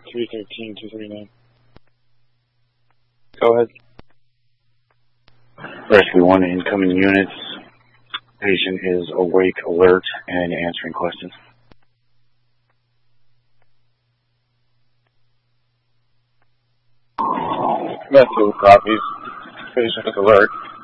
313-239. Go ahead. Rescue 1 incoming units. Patient is awake, alert, and answering questions. Rescue copies. Patient is alert.